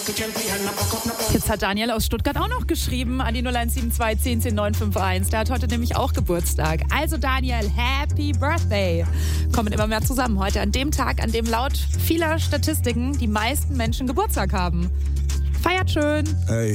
Jetzt hat Daniel aus Stuttgart auch noch geschrieben an die 0172 10 10 951. Der hat heute nämlich auch Geburtstag. Also Daniel, Happy Birthday. Kommen immer mehr zusammen heute an dem Tag, an dem laut vieler Statistiken die meisten Menschen Geburtstag haben. Feiert schön.